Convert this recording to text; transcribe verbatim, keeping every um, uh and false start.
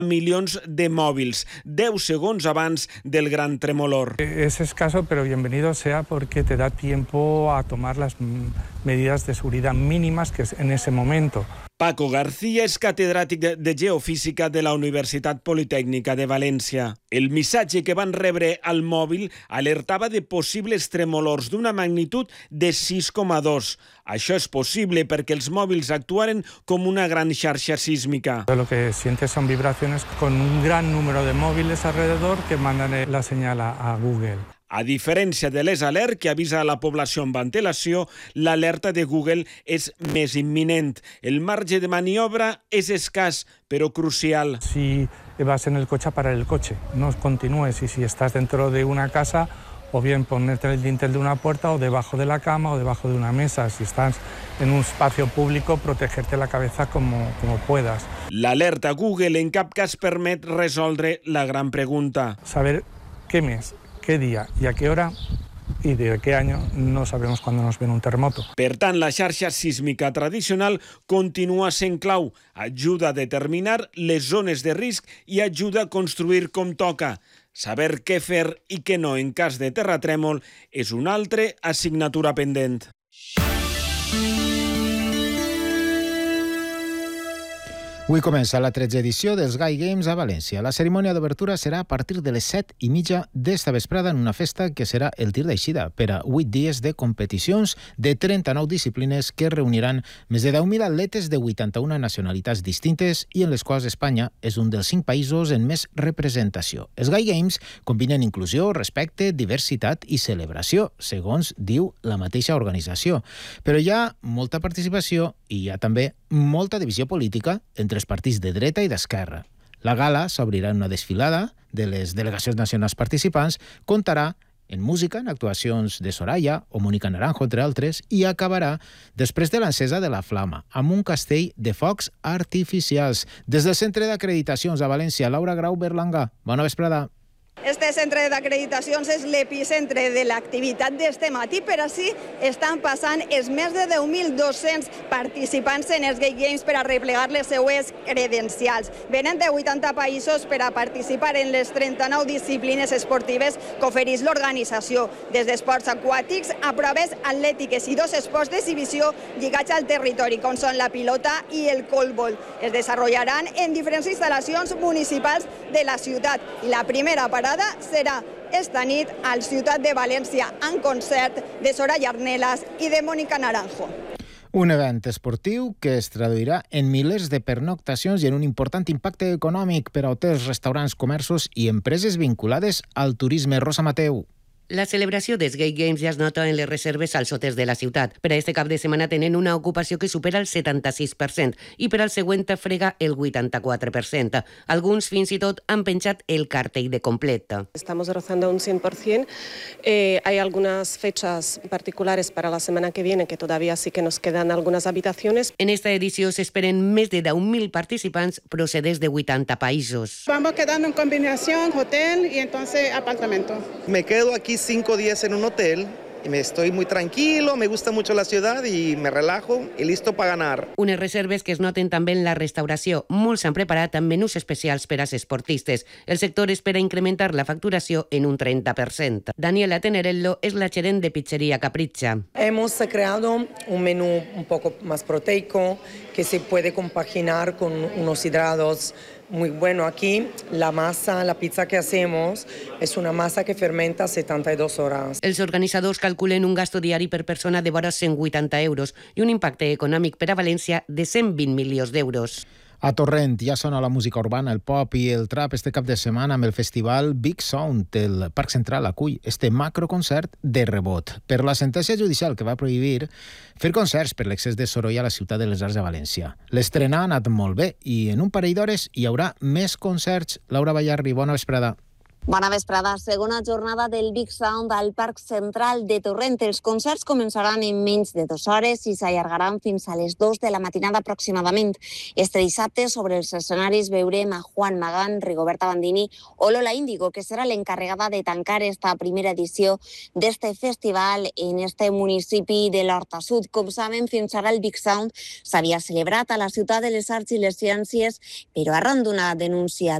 milions de mòbils, deu segons abans del gran tremolor. Es escaso, pero bienvenido sea porque te da tiempo a tomar las medidas de seguridad mínimas que es en ese momento. Paco García és catedràtic de Geofísica de la Universitat Politècnica de València. El missatge que van rebre al mòbil alertava de possibles tremolors d'una magnitud de sis coma dos. Això és possible perquè els mòbils actuaren com una gran xarxa sísmica. Lo que sientes son vibraciones con un gran número de móviles alrededor que mandan la señal a Google. A diferència de les alertes que avisa a la població amb antelació, l'alerta de Google és més imminent. El marge de maniobra és escàs, però crucial. Si vas en el coche, para el coche, no continúes. Y si estás dentro de una casa, o bien ponerte el dintel de una puerta o debajo de la cama o debajo de una mesa. Si estás en un espacio público, protegerte la cabeza como, como puedas. L'alerta Google en cap cas permet resoldre la gran pregunta. Saber qué mes, qué día y a qué hora y de qué año no sabremos cuándo nos viene un terremoto. Per tant, la xarxa sísmica tradicional continua sent clau. Ajuda a determinar les zones de risc i ajuda a construir com toca. Saber què fer i què no en cas de terratrèmol és una altra assignatura pendent. Avui comença la tretzena edició dels Gai Games a València. La cerimònia d'obertura serà a partir de les set i mitja d'esta vesprada en una festa que serà el tir d'eixida per a vuit dies de competicions de trenta-nou disciplines que reuniran més de deu mil atletes de vuitanta-una nacionalitats distintes i en les quals Espanya és un dels cinc països en més representació. Els Gai Games combinen inclusió, respecte, diversitat i celebració, segons diu la mateixa organització. Però hi ha molta participació i hi ha també molta divisió política entre els partits de dreta i d'esquerra. La gala s'obrirà en una desfilada de les delegacions nacionals participants, comptarà en música, en actuacions de Soraya o Mónica Naranjo, entre altres, i acabarà després de l'encesa de la flama, amb un castell de focs artificials. Des del Centre d'Acreditacions a València, Laura Grau Berlanga. Bona vesprada. Este centre d'acreditacions és l'epicentre de l'activitat d'este matí, però sí estan passant els més de deu mil dos-cents participants en els Gai Games per a replegar les seues credencials. Venen de vuitanta països per a participar en les trenta-nou disciplines esportives que ofereix l'organització, des d'esports aquàtics a proves atlètiques i dos esports d'exhibició lligats al territori, com són la pilota i el colbol. Es desenvoluparan en diferents instal·lacions municipals de la ciutat i la primera parada serà esta nit al Ciutat de València en concert de Soraya Arnelas i de Mónica Naranjo. Un event esportiu que es traduirà en milers de pernoctacions i en un important impacte econòmic per a hotels, restaurants, comerços i empreses vinculades al turisme. Rosa Mateu. La celebració dels Gai Games ja es nota en les reserves als hotels de la ciutat. Per a este cap de setmana tenen una ocupació que supera el setanta-sis per cent i per al següent frega el vuitanta-quatre per cent. Alguns fins i tot han penjat el cartell de complet. Estamos rozando un cien por ciento. Eh, hay algunas fechas particulares para la semana que viene que todavía sí que nos quedan algunas habitaciones. En esta edició s'esperen més de deu mil participants procedents de vuitanta països. Vamos quedando en combinación hotel y entonces apartamento. Me quedo aquí cinco días en un hotel y me estoy muy tranquilo, me gusta mucho la ciudad y me relajo y listo para ganar. Unes reserves que es noten també en la restauració. Molts s'han preparat amb menús especials per als esportistes. El sector espera incrementar la facturació en un treinta per cent. Daniela Tenerello es la gerent de Pizzería Capricha. Hemos creado un menú un poco más proteico que se puede compaginar con unos hidratos muy bueno. Aquí la masa, la pizza que hacemos es una masa que fermenta setanta y dos horas. Els organitzadors calculen un gasto diari per persona de vora cent vuitanta euros i un impacte econòmic per a València de cent vint milions d'euros. A Torrent ja sona la música urbana, el pop i el trap este cap de setmana amb el festival Big Sound. El Parc Central acull este macroconcert de rebot per la sentència judicial que va prohibir fer concerts per l'excés de soroll a la ciutat de les Arts de València. L'estrena ha anat molt bé i en un parell d'hores hi haurà més concerts. Laura Ballarri, bona vesprada. Bona vesprada. Segona jornada del Big Sound al Parc Central de Torrent. Els concerts començaran en menys de dues hores i s'allargaran fins a les dues de la matinada aproximadament. Este dissabte, sobre els escenaris, veurem a Juan Magán, Rigoberta Bandini o Lola Índigo, que serà l'encarregada de tancar esta primera edició d'este festival en este municipi de l'Horta Sud. Com saben, fins ara el Big Sound s'havia celebrat a la ciutat de les Arts i les Ciències, però arran d'una denúncia